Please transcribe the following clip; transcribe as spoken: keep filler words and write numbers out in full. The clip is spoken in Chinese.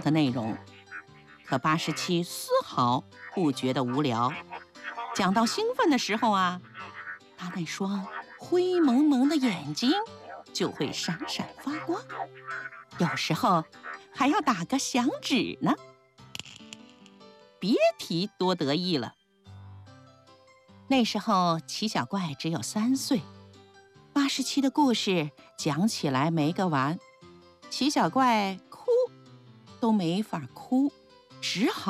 的内容，可八十七丝毫不觉得无聊。讲到兴奋的时候啊，他那双灰蒙蒙的眼睛就会闪闪发光，有时候还要打个响指呢。别提多得意了。那时候齐小怪只有三岁，八十七的故事讲起来没个完，齐小怪哭都没法哭，只好